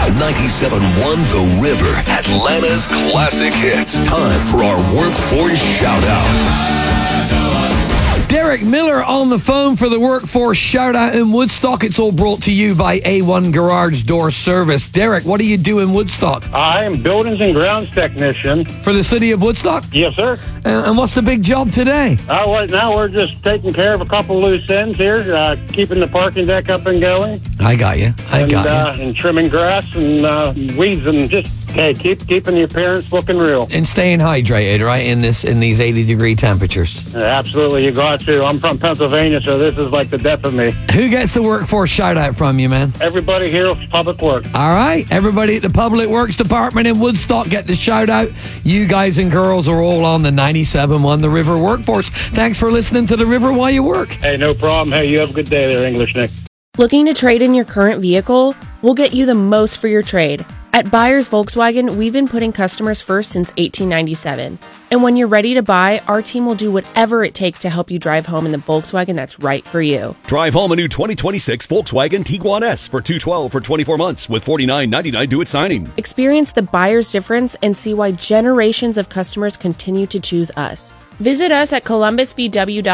97.1 The River, Atlanta's classic hits. Time for our Workforce Shout-Out. Derek Miller on the phone for the Workforce Shout-Out in Woodstock. It's all brought to you by A1 Garage Door Service. Derek, what do you do in Woodstock? I am buildings and grounds technician. For the city of Woodstock? Yes, sir. And what's the big job today? Right now we're just taking care of a couple loose ends here, keeping the parking deck up and going. I got you. And trimming grass and weeds and just keeping the appearance looking real. And staying hydrated, right, in these 80-degree temperatures. Absolutely, you got to. I'm from Pennsylvania, so this is like the death of me. Who gets the Workforce Shout-Out from you, man? Everybody here at Public Works. All right, everybody at the Public Works Department in Woodstock get the shout-out. You guys and girls are all on the 97.1 The River Workforce. Thanks for listening to The River while you work. Hey, no problem. Hey, you have a good day there, English Nick. Looking to trade in your current vehicle? We'll get you the most for your trade. At Buyers Volkswagen, we've been putting customers first since 1897. And when you're ready to buy, our team will do whatever it takes to help you drive home in the Volkswagen that's right for you. Drive home a new 2026 Volkswagen Tiguan S for $212 for 24 months with $49.99 due at signing. Experience the buyer's difference and see why generations of customers continue to choose us. Visit us at columbusvw.com